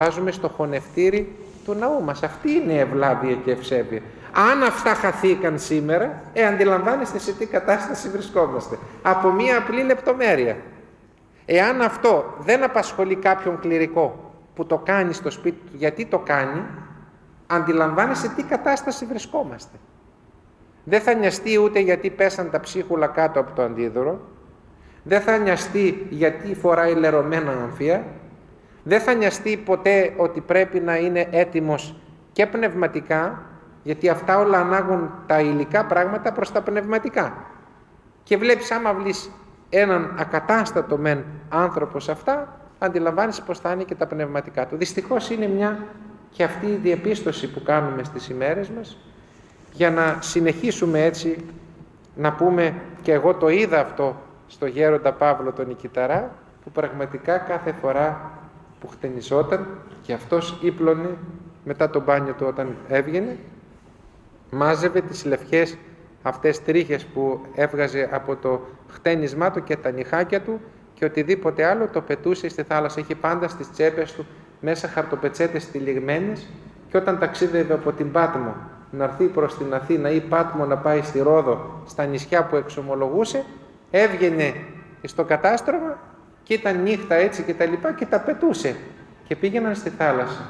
βάζουμε στο χωνευτήρι του ναού μας. Αυτή είναι η ευλάβεια και ευσέβεια. Αν αυτά χαθήκαν σήμερα, αντιλαμβάνεστε σε τι κατάσταση βρισκόμαστε. Από μία απλή λεπτομέρεια. Εάν αυτό δεν απασχολεί κάποιον κληρικό που το κάνει στο σπίτι του, γιατί το κάνει, αντιλαμβάνεσαι τι κατάσταση βρισκόμαστε. Δεν θα νοιαστεί ούτε γιατί πέσαν τα ψίχουλα κάτω από το αντίδωρο, δεν θα νοιαστεί γιατί φοράει λερωμένα αμφία, δεν θα νοιαστεί ποτέ ότι πρέπει να είναι έτοιμος και πνευματικά, γιατί αυτά όλα ανάγουν τα υλικά πράγματα προς τα πνευματικά. Και βλέπεις, άμα βλεις έναν ακατάστατο μεν άνθρωπο σε αυτά, αντιλαμβάνεσαι πως θα είναι και τα πνευματικά του. Δυστυχώς είναι μια και αυτή η διαπίστωση που κάνουμε στις ημέρες μας, για να συνεχίσουμε έτσι να πούμε, και εγώ το είδα αυτό στο γέροντα Παύλο τον Νικηταρά, που πραγματικά κάθε φορά που χτενιζόταν και αυτός ύπλωνε μετά το μπάνιο του όταν έβγαινε, μάζευε τις λευκές αυτές τρίχες που έβγαζε από το χτένισμά του και τα νυχάκια του και οτιδήποτε άλλο το πετούσε στη θάλασσα. Είχε πάντα στις τσέπες του μέσα χαρτοπετσέτες τυλιγμένες, και όταν ταξίδευε από την Πάτμο να έρθει προς την Αθήνα ή Πάτμο να πάει στη Ρόδο, στα νησιά που εξομολογούσε, έβγαινε στο κατάστρωμα και ήταν νύχτα έτσι και τα λοιπά και τα πετούσε και πήγαιναν στη θάλασσα.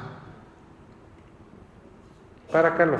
Παρακαλώ.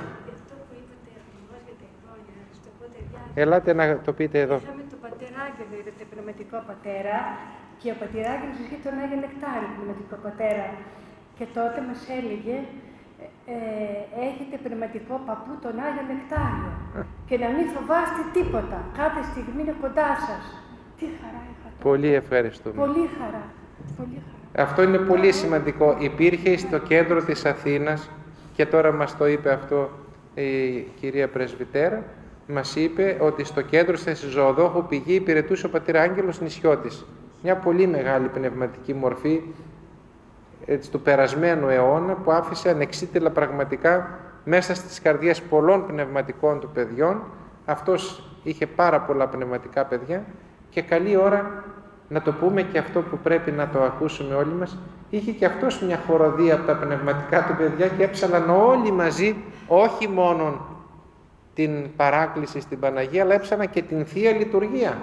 Ελάτε να το πείτε εδώ. Είχαμε τον πατέρα Άγγελο, είδατε, πνευματικό πατέρα, και ο πατέρα Άγγελος είχε τον Άγιο Νεκτάριο, πνευματικό πατέρα. Και τότε μας έλεγε, έχετε πνευματικό παππού τον Άγιο Νεκτάριο και να μην φοβάστε τίποτα, κάθε στιγμή είναι κοντά σας. Τι χαρά είχα τότε. Πολύ ευχαριστούμε. Πολύ χαρά. Πολύ χαρά. Αυτό είναι πολύ σημαντικό. Υπήρχε στο κέντρο της Αθήνας, και τώρα μας το είπε αυτό η κυρία Πρεσβυτέρα, μας είπε ότι στο κέντρο της Ζωοδόχου πηγή υπηρετούσε ο πατήρ Άγγελος Νησιώτης. Μια πολύ μεγάλη πνευματική μορφή έτσι, του περασμένου αιώνα, που άφησε ανεξίτηλα πραγματικά μέσα στις καρδιές πολλών πνευματικών του παιδιών. Αυτός είχε πάρα πολλά πνευματικά παιδιά και καλή ώρα να το πούμε και αυτό που πρέπει να το ακούσουμε όλοι μας. Είχε και αυτός μια χοροδία από τα πνευματικά του παιδιά και έψαλαν όλοι μαζί, όχι μόνον την παράκληση στην Παναγία, αλλά έψανα και την Θεία Λειτουργία.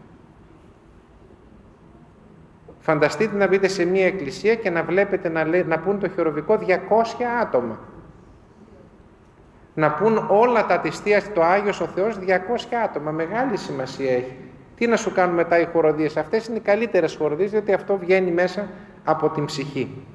Φανταστείτε να μπείτε σε μία εκκλησία και να βλέπετε να πούν το χειροβικό 200 άτομα. Να πούν όλα τα της Θείας το Άγιος ο Θεός 200 άτομα. Μεγάλη σημασία έχει. Τι να σου κάνουν μετά οι χοροδίες. Αυτές είναι οι καλύτερες χοροδίες, διότι αυτό βγαίνει μέσα από την ψυχή.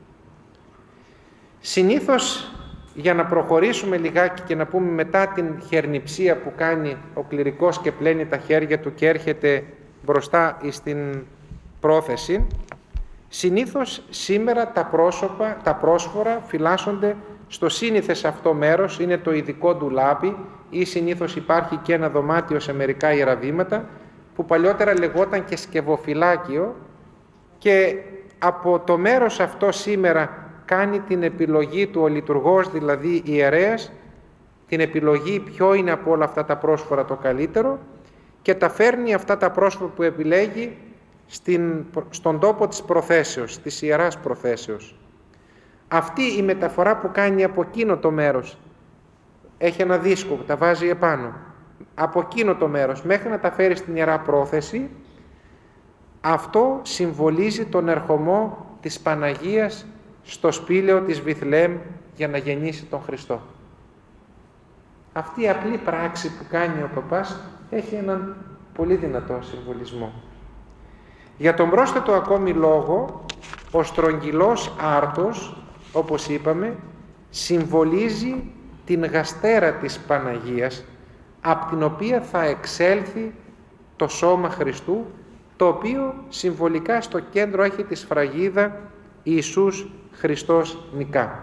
Συνήθως, για να προχωρήσουμε λιγάκι και να πούμε μετά την χερνηψία που κάνει ο κληρικός και πλένει τα χέρια του και έρχεται μπροστά στην πρόθεση, συνήθως σήμερα τα πρόσφορα φυλάσσονται στο σύνηθες αυτό μέρος, είναι το ειδικό ντουλάπι, ή συνήθως υπάρχει και ένα δωμάτιο σε μερικά ιεραβήματα, που παλιότερα λεγόταν και σκευοφυλάκιο, και από το μέρος αυτό σήμερα κάνει την επιλογή του ο λειτουργός, δηλαδή ιερέας, την επιλογή ποιο είναι από όλα αυτά τα πρόσφορα το καλύτερο, και τα φέρνει αυτά τα πρόσφορα που επιλέγει στον τόπο της προθέσεως, της ιεράς προθέσεως. Αυτή η μεταφορά που κάνει από εκείνο το μέρος, έχει ένα δίσκο που τα βάζει επάνω, από εκείνο το μέρος μέχρι να τα φέρει στην ιερά πρόθεση, αυτό συμβολίζει τον ερχομό της Παναγίας στο σπήλαιο της Βιθλεέμ για να γεννήσει τον Χριστό. Αυτή η απλή πράξη που κάνει ο παπάς έχει έναν πολύ δυνατό συμβολισμό. Για τον πρόσθετο ακόμη λόγο, ο στρογγυλός άρτος, όπως είπαμε, συμβολίζει την γαστέρα της Παναγίας, από την οποία θα εξέλθει το σώμα Χριστού, το οποίο συμβολικά στο κέντρο έχει τη σφραγίδα Ιησούς Χριστός νικά.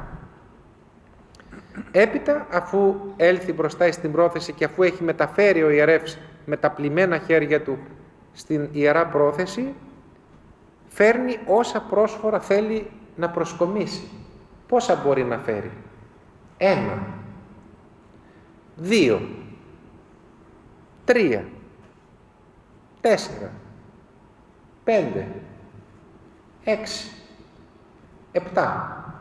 Έπειτα, αφού έλθει μπροστά στην πρόθεση και αφού έχει μεταφέρει ο ιερεύς με τα πλημμένα χέρια του στην ιερά πρόθεση, φέρνει όσα πρόσφορα θέλει να προσκομίσει. Πόσα μπορεί να φέρει? 1, 2, 3, 4, 5, 6, 7.